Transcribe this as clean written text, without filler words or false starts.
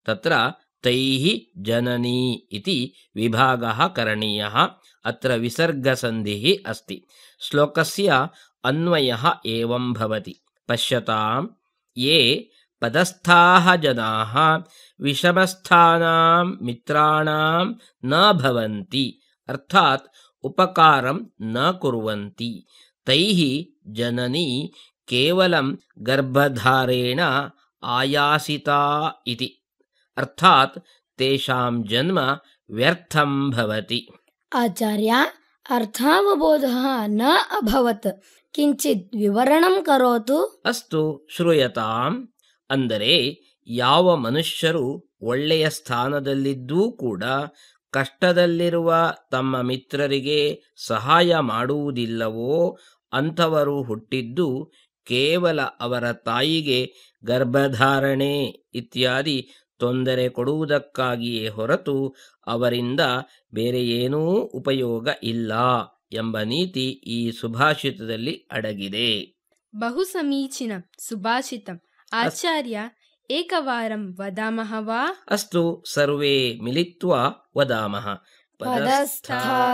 ತತ್ರ ತೈಃ ಜನನಿ ಇತಿ ವಿಭಾಗಃ ಕರಣೀಯಃ. ಅತ್ರ ವಿಸರ್ಗಸಂಧಿಃ ಅಸ್ತಿ. ಶ್ಲೋಕಸ್ಯ ಅನ್ವಯಃ ಏವಂ ಭವತಿ. ಪಶ್ಯತಾಂ ಯೇ ಪದಸ್ಥಾಃ ಜನಾಃ ವಿಷಮಸ್ಥಾನಾಂ ಮಿತ್ರಾಣಾಂ ನ ಭವಂತಿ, ಅರ್ಥಾತ್ ಉಪಕಾರಂ ನ ಕುರ್ವಂತಿ. ತೈಃ ಜನನಿ ಕೇವಲಂ ಗರ್ಭಧಾರೇಣ ಆಯಾಸಿತಾ ಇತಿ, ಅರ್ಥಾತ್ ತೇಷಾಂ ಜನ್ಮ ವ್ಯರ್ಥಂ ಭವತಿ. ಆಚಾರ್ಯ, ಅರ್ಥಾವಬೋಧಃ ನ ಅಭವತ್, ಕಿಂಚಿತ್ ವಿವರಣಂ ಕರೋತು. ಅಸ್ತು ಶ್ರೂಯತಾಂ. ಅಂದರೆ ಯಾವ ಮನುಷ್ಯರು ಒಳ್ಳೆಯ ಸ್ಥಾನದಲ್ಲಿದ್ದೂ ಕೂಡ ಕಷ್ಟದಲ್ಲಿರುವ ತಮ್ಮ ಮಿತ್ರರಿಗೆ ಸಹಾಯ ಮಾಡುವುದಿಲ್ಲವೋ ಅಂಥವರು ಹುಟ್ಟಿದ್ದು ಕೇವಲ ಅವರ ತಾಯಿಗೆ ಗರ್ಭಧಾರಣೆ ಇತ್ಯಾದಿ ತೊಂದರೆ ಕೊಡುವುದಕ್ಕಾಗಿಯೇ ಹೊರತು ಅವರಿಂದ ಬೇರೆ ಏನೂ ಉಪಯೋಗ ಇಲ್ಲ ಎಂಬ ನೀತಿ ಈ ಸುಭಾಷಿತದಲ್ಲಿ ಅಡಗಿದೆ. ಬಹು ಸಮೀಚೀನಂ ಸುಭಾಷಿತಂ. ಆಚಾರ್ಯ, ಏಕವಾರಂ ವದಾಮಃ ವಾ? ಅಸ್ತು, ಸರ್ವೇ ಮಿಲಿತ್ವಾ ವದಾಮಃ. ಪದಸ್ಥಾ